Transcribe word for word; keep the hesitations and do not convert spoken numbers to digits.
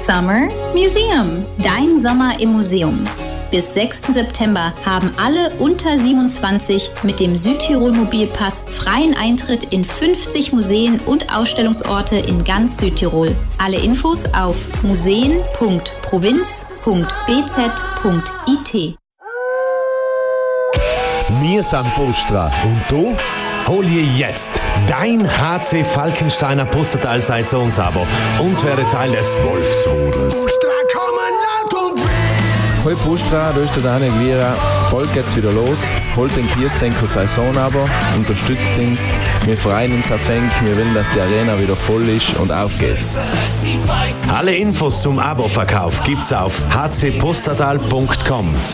Summer Museum. Dein Sommer im Museum. Bis sechsten September haben alle unter siebenundzwanzig mit dem Südtirol Mobilpass freien Eintritt in fünfzig Museen und Ausstellungsorte in ganz Südtirol. Alle Infos auf museen punkt provinz punkt b z punkt i t. Wir sind Postra und du? Hol dir jetzt dein H C Falkensteiner Pustertal Saisonsabo und werde Teil des Wolfsrudels. Hoi Pustra, da ist der Daniel Gliera. Bald geht's wieder los. Holt den vierzehnten Saisonabo, unterstützt uns. Wir freuen uns auf Fenk, wir wollen, dass die Arena wieder voll ist und auf geht's. Alle Infos zum Abo-Verkauf gibt's auf h c pustertal punkt com.